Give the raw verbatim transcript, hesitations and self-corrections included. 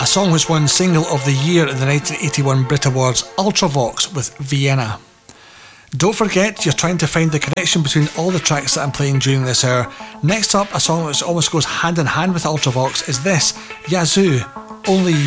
song which won Single of the Year in the nineteen eighty-one Brit Awards, Ultravox with Vienna. Don't forget, you're trying to find the connection between all the tracks that I'm playing during this hour. Next up, a song which almost goes hand in hand with Ultravox is this, Yazoo, Only You.